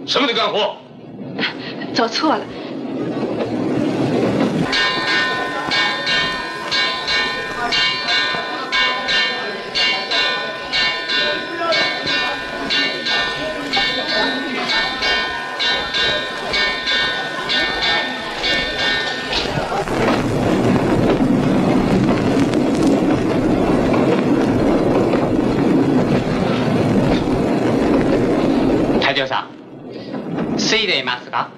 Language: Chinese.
什么的干活？ 走错了。 隊長さん、水でいますか？